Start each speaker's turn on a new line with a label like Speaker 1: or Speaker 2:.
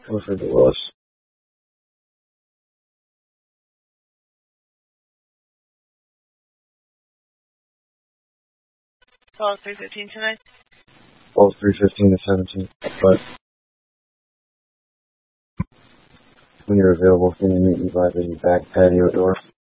Speaker 1: Clifford Willis.
Speaker 2: 12/3/15 tonight.
Speaker 1: 12/3/15 to 17. But when you're available, can you meet me by the back patio door?